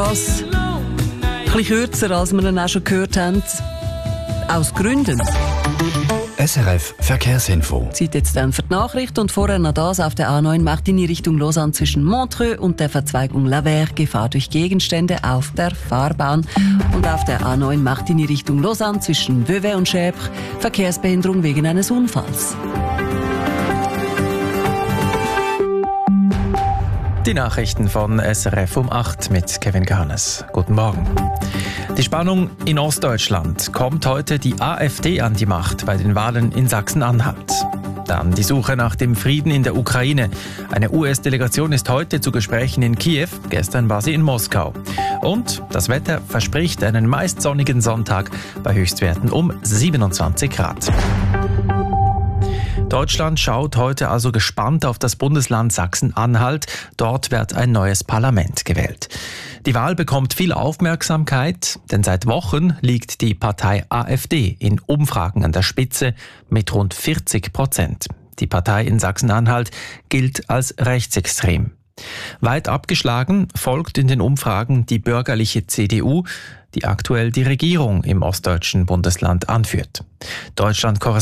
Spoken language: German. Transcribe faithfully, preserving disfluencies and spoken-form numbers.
das ein bisschen kürzer, als wir ihn auch schon gehört haben. Aus Gründen. S R F Verkehrsinfo. Zeit jetzt dann für die Nachricht und vorher noch das auf der A neun Martigny Richtung Lausanne zwischen Montreux und der Verzweigung La Verre. Gefahr durch Gegenstände auf der Fahrbahn. Und auf der A neun Martigny Richtung Lausanne zwischen Vevey und Chèvres Verkehrsbehinderung wegen eines Unfalls. Die Nachrichten von S R F um acht mit Kevin Garnes. Guten Morgen. Die Spannung in Ostdeutschland. Kommt heute die AfD an die Macht bei den Wahlen in Sachsen-Anhalt? Dann die Suche nach dem Frieden in der Ukraine. Eine U S-Delegation ist heute zu Gesprächen in Kiew. Gestern war sie in Moskau. Und das Wetter verspricht einen meist sonnigen Sonntag bei Höchstwerten um siebenundzwanzig Grad. Deutschland schaut heute also gespannt auf das Bundesland Sachsen-Anhalt. Dort wird ein neues Parlament gewählt. Die Wahl bekommt viel Aufmerksamkeit, denn seit Wochen liegt die Partei AfD in Umfragen an der Spitze mit rund vierzig Prozent. Die Partei in Sachsen-Anhalt gilt als rechtsextrem. Weit abgeschlagen folgt in den Umfragen die bürgerliche C D U, die aktuell die Regierung im ostdeutschen Bundesland anführt. Deutschland